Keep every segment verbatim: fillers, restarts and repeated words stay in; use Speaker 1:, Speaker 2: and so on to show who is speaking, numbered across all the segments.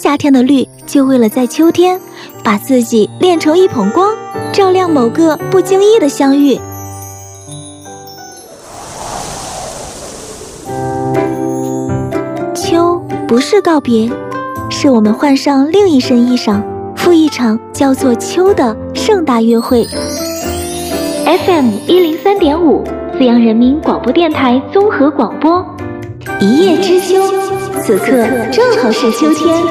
Speaker 1: 夏天的绿，就为了在秋天把自己炼成一捧光，照亮某个不经意的相遇。秋不是告别，是我们换上另一身衣裳，赴一场叫做秋的盛大约会。 F M 一零三点五，资阳人民广播电台综合广播，一叶知秋，此刻正好是秋天。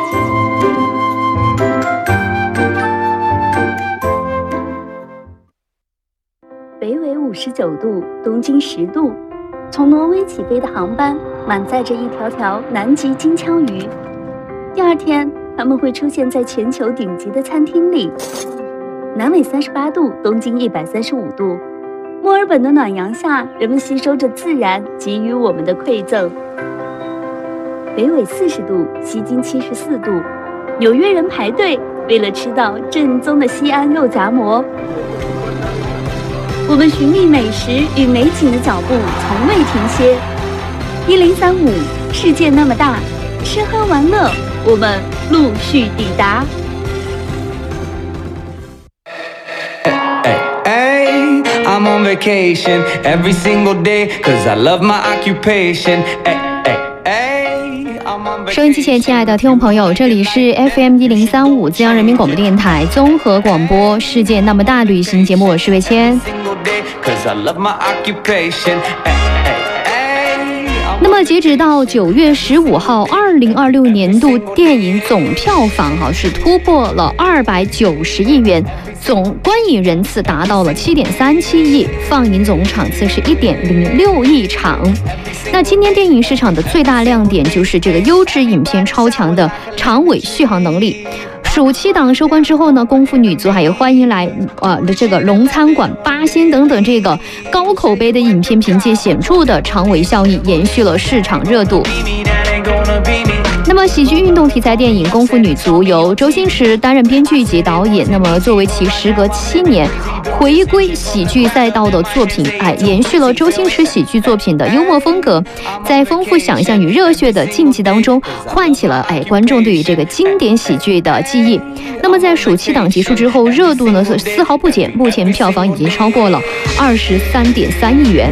Speaker 2: 北纬五十九度，东经十度，从挪威起飞的航班满载着一条条南极金枪鱼。第二天，它们会出现在全球顶级的餐厅里。南纬三十八度，东经一百三十五度，墨尔本的暖阳下，人们吸收着自然给予我们的馈赠。北纬四十度，西经七十四度，纽约人排队为了吃到正宗的西安肉夹馍。我们寻觅美食与美景的脚步从未停歇。一零三五，世界那么大，吃喝玩乐，我们陆续抵达。
Speaker 3: I'm on vacation every single day cause I love my occupation.
Speaker 4: 收音机前亲爱的听众朋友，这里是 F M 一零三五资阳人民广播电台综合广播世界那么大旅行节目，我是魏谦。那么截止到九月十五号，二零二六年度电影总票房哈是突破了二百九十亿元，总观影人次达到了七点三七亿，放映总场次是一点零六亿场。那今年电影市场的最大亮点就是这个优质影片超强的长尾续航能力。暑期档收官之后呢，功夫女足还有欢迎来呃的这个龙餐馆、八仙等等这个高口碑的影片，凭借显著的长尾效应延续了市场热度。那么喜剧运动题材电影《功夫女足》由周星驰担任编剧及导演，那么作为其时隔七年回归喜剧赛道的作品，哎，延续了周星驰喜剧作品的幽默风格，在丰富想象与热血的竞技当中，唤起了哎观众对于这个经典喜剧的记忆。那么在暑期档结束之后，热度呢是丝毫不减，目前票房已经超过了二十三点三亿元。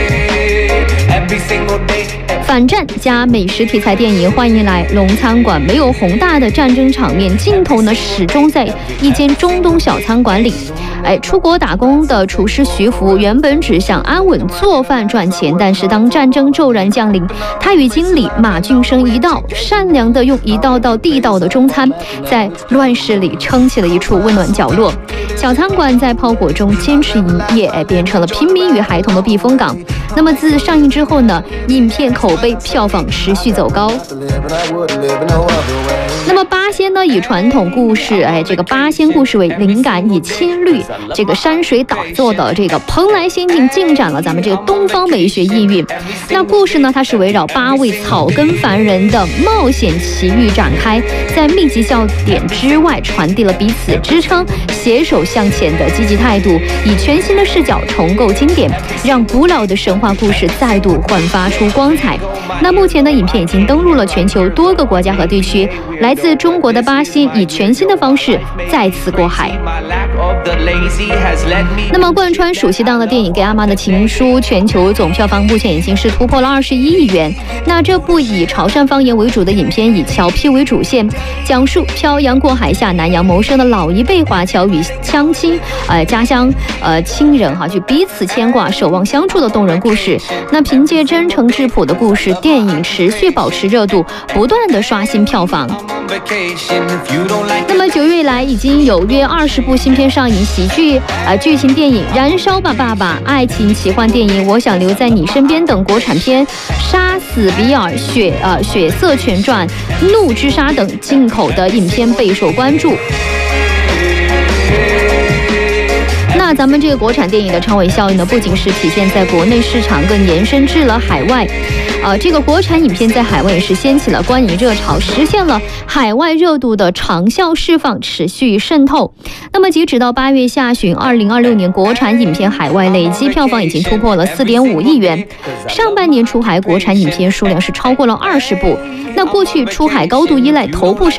Speaker 4: 反战加美食题材电影《欢迎来龙餐馆》没有宏大的战争场面，镜头呢始终在一间中东小餐馆里。哎，出国打工的厨师徐福原本只想安稳做饭赚钱，但是当战争骤然降临，他与经理马俊生一道善良的用一道道地道的中餐，在乱世里撑起了一处温暖角落。小餐馆在炮火中坚持营业，哎，变成了平民与孩童的避风港。那么自上映之后呢，影片口碑票房持续走高。那么八仙呢，以传统故事，哎，这个八仙故事为灵感，以青绿这个山水打造的这个蓬莱仙境，进展了咱们这个东方美学意蕴。那故事呢，它是围绕八位草根凡人的冒险奇遇展开，在密集笑点之外，传递了彼此支撑、携手向前的积极态度，以全新的视角重构经典，让古老的神话故事再度焕发出光彩。那目前的影片已经登陆了全球多个国家和地区，来自中国的八仙以全新的方式再次过海。那么贯穿暑期档的电影《给阿妈的情书》，全球总票房目前已经是突破了二十一亿元。那这部以潮汕方言为主的影片，以侨批为主线，讲述漂洋过海下南洋谋生的老一辈华侨与乡亲、呃家乡呃亲人哈，就彼此牵挂、守望相助的动人故事。那凭借真诚质朴的故事，电影持续保持热度，不断的刷新票房。那么九月以来，已经有约二十部新片上映，喜剧、呃剧情电影《燃烧吧爸爸》、爱情奇幻电影《我想留在你身边》等国产片，《杀死比尔》、血呃血色全传、怒之杀等进口的影片备受关注。那咱们这个国产电影的长尾效应呢，不仅是体现在国内市场，更延伸至了海外。呃，这个国产影片在海外也是掀起了观影热潮，实现了海外热度的长效释放，持续渗透。那么截止到八月下旬，二零二六年国产影片海外累计票房已经突破了四点五亿元。上半年出海国产影片数量是超过了二十部。那过去出海高度依赖头部上